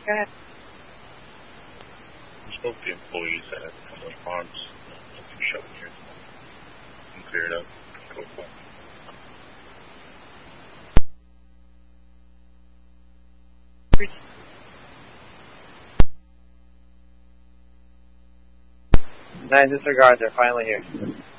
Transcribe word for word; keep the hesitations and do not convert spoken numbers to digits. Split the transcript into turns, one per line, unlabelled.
Go ahead.
I spoke to the employees at Cumberland Farms. Nothing showing here. I'm cleared up. Go for it.
Nine, disregard, they're finally here.